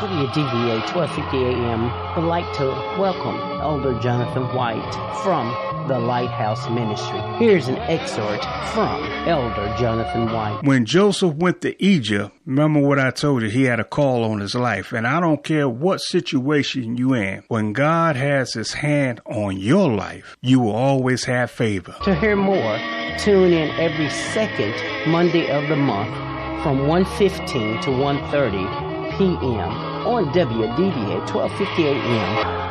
WDVA 1250 AM would like to welcome Elder Jonathan White from the Lighthouse Ministry. Here's an excerpt from Elder Jonathan White. When Joseph went to Egypt, remember what I told you, he had a call on his life. And I don't care what situation you in, when God has his hand on your life, you will always have favor. To hear more, tune in every second Monday of the month from 1:15 to 1:30 p.m. on WDVA 1250 AM.